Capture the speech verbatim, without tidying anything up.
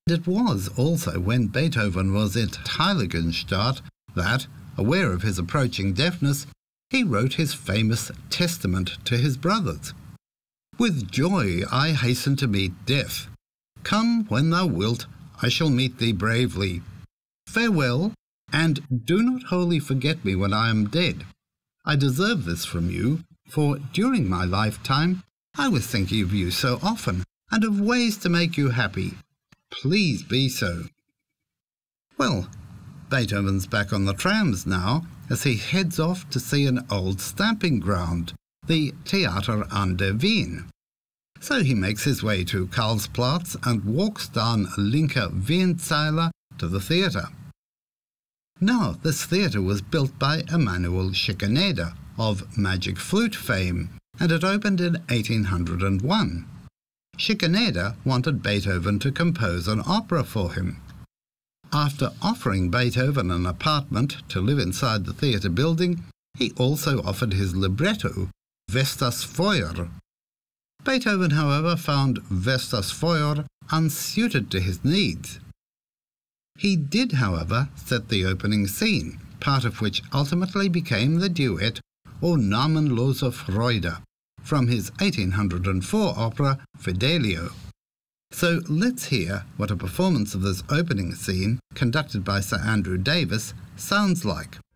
It was also when Beethoven was at Heiligenstadt that, aware of his approaching deafness, he wrote his famous testament to his brothers. "With joy I hasten to meet death. Come when thou wilt, I shall meet thee bravely. Farewell, and do not wholly forget me when I am dead. I deserve this from you, for during my lifetime I was thinking of you so often, and of ways to make you happy. Please be so." Well, Beethoven's back on the trams now as he heads off to see an old stamping ground, the Theater an der Wien. So he makes his way to Karlsplatz and walks down Linker Wienzeile to the theatre. Now, this theatre was built by Emanuel Schikaneder of Magic Flute fame, and it opened in eighteen hundred one. Schikaneder wanted Beethoven to compose an opera for him. After offering Beethoven an apartment to live inside the theatre building, he also offered his libretto, Vestas Feuer. Beethoven, however, found Vestas Feuer unsuited to his needs. He did, however, set the opening scene, part of which ultimately became the duet O Namenlose Freude, from his eighteen hundred four opera Fidelio. So let's hear what a performance of this opening scene, conducted by Sir Andrew Davis, sounds like.